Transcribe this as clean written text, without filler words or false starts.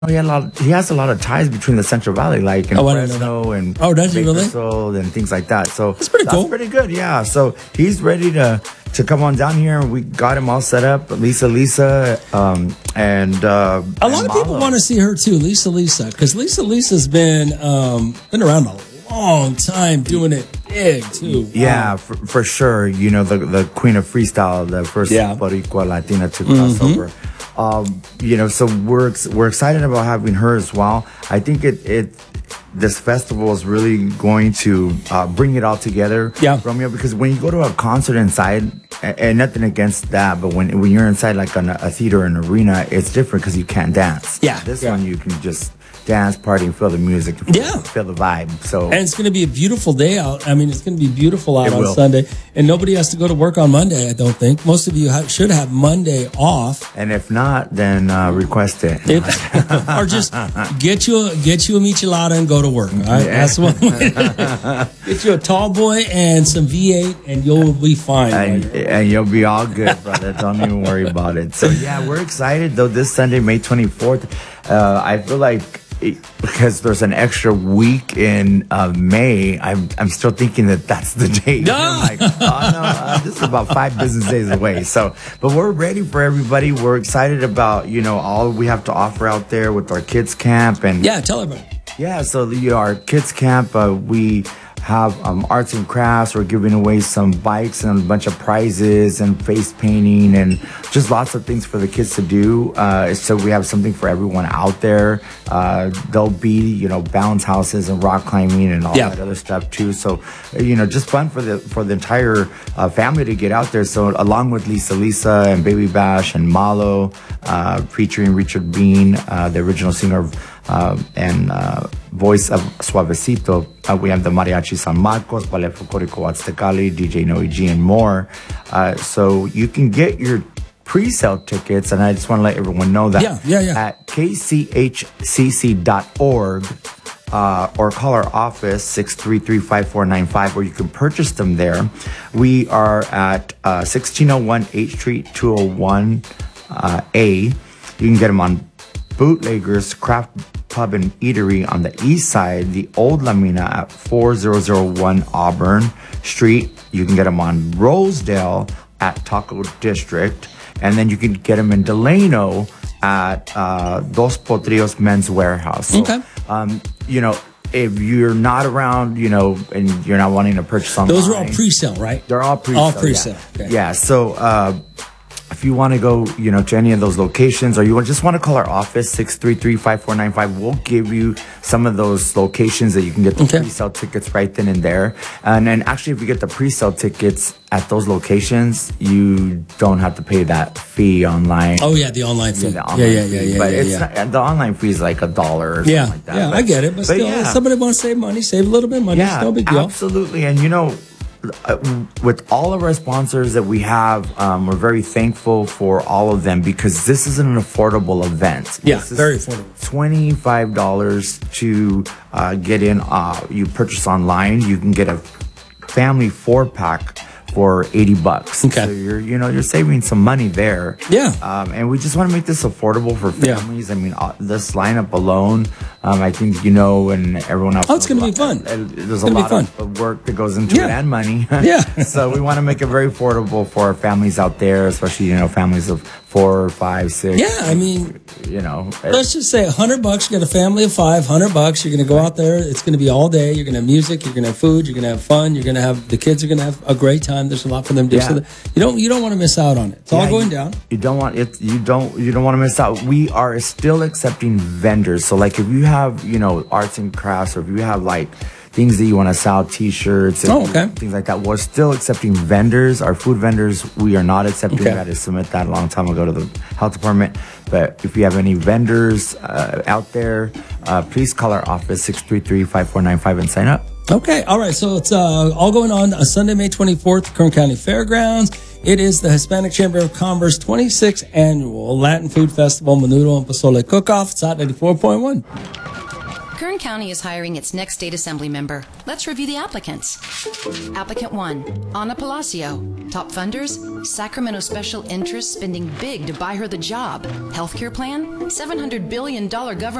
He has a lot of ties between the Central Valley, like in Fresno and does he really? Bakersfield and things like that. So that's pretty cool. Pretty good, yeah. So he's ready to come on down here, and we got him all set up. Lisa, and a lot of people want to see her too, Lisa, because Lisa's been around a long time doing it big too. Yeah, for sure. You know, the queen of freestyle, the first Boricua Latina to cross over. You know, so we're excited about having her as well. I think this festival is really going to bring it all together, Romeo, because when you go to a concert inside, and nothing against that, but when you're inside like a theater, an arena, it's different because you can't dance. This one you can just dance, party, and feel the music, feel the vibe. So, and it's going to be a beautiful day out. I mean, it's going to be beautiful out on Sunday, and nobody has to go to work on Monday. I don't think most of you should have Monday off. And if not, then request it, or just get you a michelada and go to work. All right? That's one way. Get you a tall boy and some V8, and you'll be fine. And you'll be all good, brother. Don't even worry about it. So yeah, we're excited though. This Sunday, May 24th. I feel like, because there's an extra week in May, I'm still thinking that's the date. I'm like, this is about 5 business days away. So, but we're ready for everybody. We're excited about, you know, all we have to offer out there with our kids camp. And tell everybody. Yeah, so our kids camp, we have arts and crafts. We're giving away some bikes and a bunch of prizes and face painting and just lots of things for the kids to do. So we have something for everyone out there. There'll be, you know, bounce houses and rock climbing and all that other stuff too. So, you know, just fun for the entire family to get out there. So along with Lisa and Baby Bash and Malo, featuring Richard Bean, the original singer and voice of Suavecito. We have the Mariachi San Marcos, Ballet Folklorico Aztecali, DJ Noe G, and more. So you can get your pre-sale tickets, and I just want to let everyone know that at kchcc.org or call our office 633-5495, where you can purchase them there. We are at 1601 H Street 201 A. You can get them on Bootleggers Craft Pub and Eatery on the east side, the old La Mina at 4001 Auburn Street. You can get them on Rosedale at Taco District, and then you can get them in Delano at Dos Potrillos Men's Warehouse. So, you know, if you're not around, you know, and you're not wanting to purchase online, those are all pre-sale, right? They're all pre-sale. All pre-sale. Yeah. Okay. Yeah. So, if you want to go, you know, to any of those locations, or you just want to call our office, 633-5495, we'll give you some of those locations that you can get the pre-sale tickets right then and there. And then actually, if you get the pre-sale tickets at those locations, you don't have to pay that fee online. Oh, yeah, the online fee. But it's not, the online fee is like $1 or something like that. Yeah, I get it. But still, if somebody wants to save money, save a little bit of money. Yeah, it's no big deal. Absolutely. And, you know, with all of our sponsors that we have, we're very thankful for all of them, because this is an affordable event. Yeah, very affordable. $25 to get in. You purchase online, you can get a family 4-pack for $80. Okay. So you're saving some money there. Yeah. And we just want to make this affordable for families. I mean, this lineup alone, I think, you know, and everyone else. Oh, it's going to be fun. There's a lot of work that goes into it, and money. Yeah. So we want to make it very affordable for our families out there, especially, you know, families of 4, 5, 6. Yeah, I mean, you know, let's just say $100. You get a family of 5, $100. You're going to go out there. It's going to be all day. You're going to have music. You're going to have food. You're going to have fun. You're going to have the kids are going to have a great time. There's a lot for them to do. So you don't want to miss out on it. It's all going down. You don't want it. You don't want to miss out. We are still accepting vendors. So like if you have, you know, arts and crafts, or if you have like things that you want to sell, T-shirts, and things like that, we're still accepting vendors. Our food vendors, we are not accepting. We had to submit that a long time ago to the health department. But if you have any vendors out there, please call our office 633-5495 and sign up. Okay, all right. So it's all going on Sunday, May 24th, Kern County Fairgrounds. It is the Hispanic Chamber of Commerce 26th Annual Latin Food Festival, Menudo and Pozole Cook-Off. It's Hot 94.1. Kern County is hiring its next state assembly member. Let's review the applicants. Applicant 1, Ana Palacio. Top funders, Sacramento Special Interests spending big to buy her the job. Healthcare plan, $700 billion government